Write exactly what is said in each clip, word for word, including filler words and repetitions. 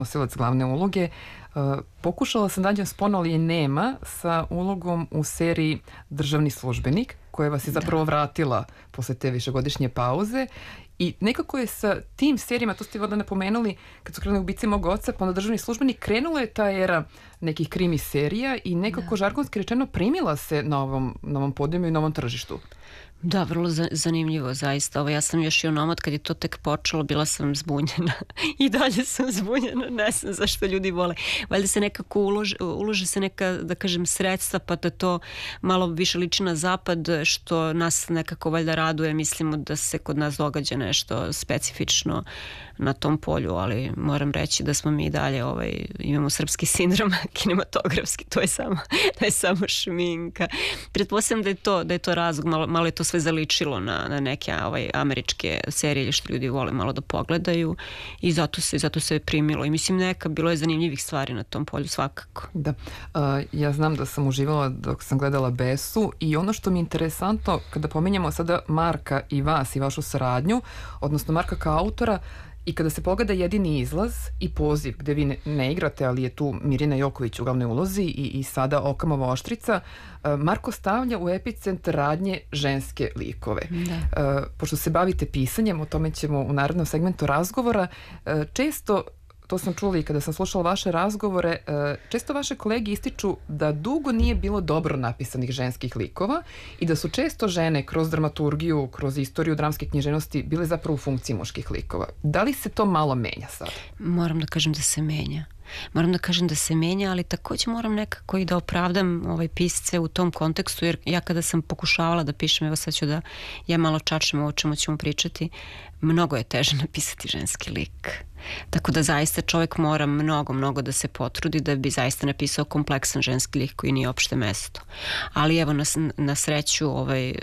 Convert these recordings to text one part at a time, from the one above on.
nosilac glavne uloge. Pokušala sam dađem spon, ali je nema, sa ulogom u seriji Državni službenik, koja vas je zapravo vratila posle te višegodišnje pauze. I nekako je sa tim serijama, to ste valjda napomenuli, kad su krenuli Ubice mog oca, pa onda Državni službenik, krenula je ta era nekih krimi serija i nekako žargonski rečeno primila se na ovom, na ovom podijemu i na ovom tržištu. Da, vrlo zanimljivo, zaista. Ovo, ja sam još i onomad kad je to tek počelo, bila sam zbunjena i dalje sam zbunjena, ne znam zašto ljudi vole. Valjda se nekako ulože, ulože se neka, da kažem, sredstva, pa da to malo više liči na zapad, što nas nekako valjda raduje, mislimo da se kod nas događa nešto specifično na tom polju, ali moram reći da smo mi i dalje, ovaj, imamo srpski sindrom kinematografski, to je samo, to je samo šminka. Pretpostavljam da je to, da je to razlog, malo, malo je to sve zaličilo na, na neke ovaj, američke serije ili što ljudi vole malo da pogledaju i zato se, zato se primilo. I mislim neka, bilo je zanimljivih stvari na tom polju svakako. Da, uh, ja znam da sam uživala dok sam gledala Besu i ono što mi je interesantno kada pominjamo sada Marka i vas i vašu saradnju, odnosno Marka kao autora, i kada se pogleda jedini izlaz i poziv gde vi ne, ne igrate, ali je tu Mirina Joković u glavnoj ulozi i, i sada Okamova oštrica, Marko stavlja u epicentar radnje ženske likove. Da. Pošto se bavite pisanjem, o tome ćemo u narednom segmentu razgovora, često, to sam čula i kada sam slušala vaše razgovore, često vaše kolege ističu da dugo nije bilo dobro napisanih ženskih likova i da su često žene kroz dramaturgiju, kroz istoriju dramske književnosti bile zapravo u funkciji muških likova. Da li se to malo menja sad? Moram da kažem da se menja. Moram da kažem da se menja, ali takođe moram nekako i da opravdam ovaj pisce u tom kontekstu, jer ja kada sam pokušavala da pišem, evo sad ću da ja malo čačnem o čemu ćemo pričati, mnogo je teže napisati ženski lik. Tako da zaista čovjek mora mnogo, mnogo da se potrudi da bi zaista napisao kompleksan ženski lik koji nije opšte mesto. Ali evo na, na sreću ovaj,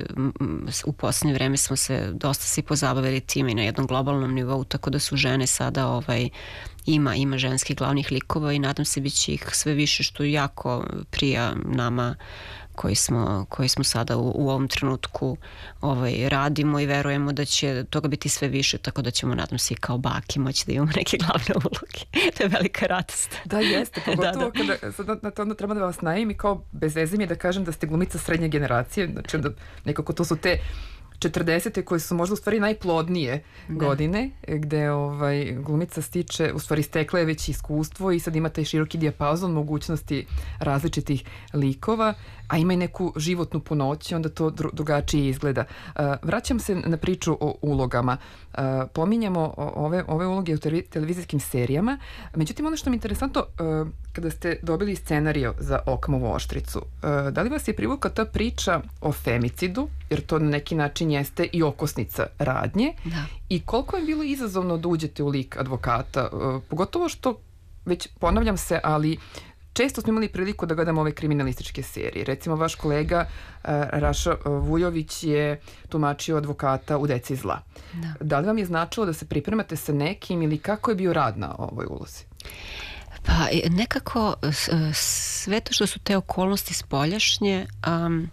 u posljednje vreme smo se dosta se pozabavili time i na jednom globalnom nivou, tako da su žene sada ovaj, ima, ima ženskih glavnih likova i nadam se bit će ih sve više, što jako prija nama koji smo, koji smo sada u, u ovom trenutku ovaj, radimo i verujemo da će toga biti sve više, tako da ćemo, nadam se, i kao baki moći da imamo neke glavne uloge. To je velika radost. Da, jeste, pogotovo da, da. kada sad na to onda treba da vas najim i kao bez veze mi je da kažem da ste glumica srednje generacije, znači onda nekako to su te četrdesete koje su možda u stvari najplodnije da. godine, gde ovaj, glumica stiče, u stvari stekla je već iskustvo i sad ima taj široki dijapazon mogućnosti različitih likova, a ima i neku životnu punoć i onda to dru, drugačije izgleda. Uh, vraćam se na priču o ulogama. Uh, pominjamo ove, ove uloge u televizijskim serijama, međutim ono što mi je interesantno, uh, kada ste dobili scenario za Okamovu oštricu, uh, da li vas je privukla ta priča o femicidu, jer to na neki način jeste i okosnica radnje, da. I koliko je bilo izazovno da uđete u lik advokata, uh, pogotovo što, već ponavljam se, ali često smo imali priliku da gledamo ove kriminalističke serije. Recimo, vaš kolega uh, Raša Vujović je tumačio advokata u Deci zla. Da. Da li vam je značilo da se pripremate sa nekim ili kako je bio rad na ovoj ulozi? Pa nekako sve to što su te okolnosti spoljašnje um,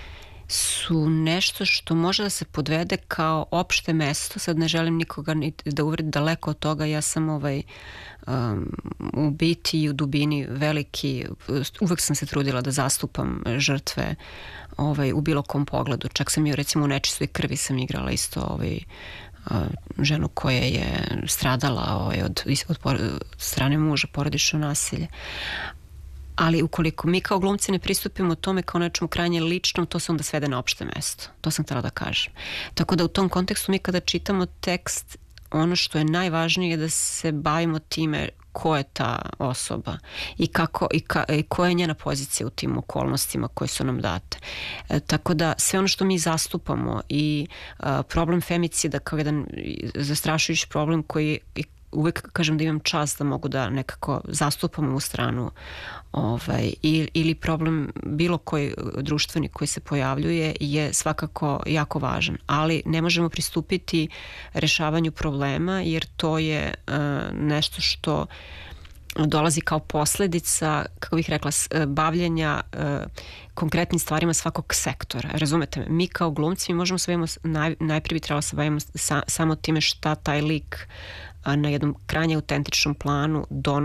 su nešto što može da se podvede kao opšte mesto. Sad ne želim nikoga ni da uvredim, daleko od toga. Ja sam ovaj um, u biti i u dubini veliki, uvek sam se trudila da zastupam žrtve ovaj, u bilo kom pogledu. Čak sam i recimo u Nečistoj krvi sam igrala isto ovaj, ženu koja je stradala ovaj, od, od, od strane muža, porodično nasilje. Ali ukoliko mi kao glumci ne pristupimo tome kao nečemu krajnje ličnom, to se onda svede na opšte mesto. To sam htjela da kažem. Tako da u tom kontekstu mi kada čitamo tekst, ono što je najvažnije je da se bavimo time ko je ta osoba i, kako, i, ka, i koja je njena pozicija u tim okolnostima koje su nam date. E, tako da sve ono što mi zastupamo i a, problem femicida kao jedan zastrašujući problem koji uvek kažem da imam čast da mogu da nekako zastupam ovu stranu ovaj, ili problem bilo koji društveni koji se pojavljuje je svakako jako važan, ali ne možemo pristupiti rešavanju problema jer to je uh, nešto što dolazi kao posledica, kako bih rekla, bavljenja uh, konkretnim stvarima svakog sektora. Razumete me? Mi kao glumci mi možemo se bavimo, naj, najprije bi trebalo se bavimo sa, samo time šta taj lik a na jednom krajnje autentičnom planu